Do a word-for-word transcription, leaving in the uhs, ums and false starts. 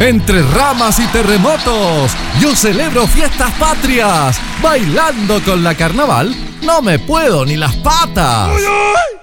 Entre ramas y terremotos, yo celebro fiestas patrias. Bailando con la carnaval, no me puedo ni las patas. ¡Uy, uy!